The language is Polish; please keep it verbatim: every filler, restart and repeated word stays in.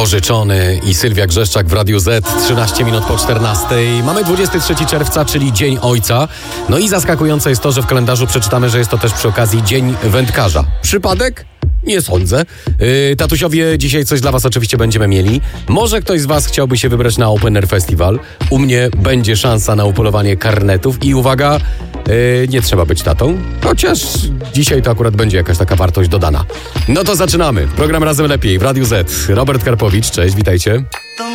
Pożyczony i Sylwia Grzeszczak w Radiu Z, trzynaście minut po czternastej. Mamy dwudziestego trzeciego czerwca, czyli Dzień Ojca. No i zaskakujące jest to, że w kalendarzu przeczytamy, że jest to też przy okazji Dzień Wędkarza. Przypadek? Nie sądzę. Yy, tatusiowie, dzisiaj coś dla was oczywiście będziemy mieli. Może ktoś z was chciałby się wybrać na Open Air Festival. U mnie będzie szansa na upolowanie karnetów i uwaga, yy, nie trzeba być tatą, chociaż dzisiaj to akurat będzie jakaś taka wartość dodana. No to zaczynamy. Program Razem Lepiej w Radiu Z. Robert Karpowicz, cześć, witajcie.